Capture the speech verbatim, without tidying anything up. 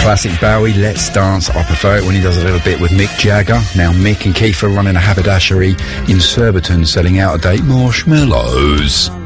classic Bowie, Let's Dance. I prefer it when he does a little bit with Mick Jagger. Now Mick and Keith are running a haberdashery in Surbiton selling out-of-date marshmallows.